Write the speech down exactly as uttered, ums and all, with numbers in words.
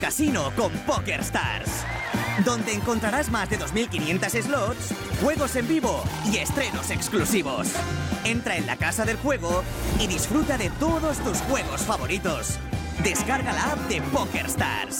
Casino con PokerStars, donde encontrarás más de dos mil quinientos slots, juegos en vivo y estrenos exclusivos. Entra en la casa del juego y disfruta de todos tus juegos favoritos. Descarga la app de PokerStars.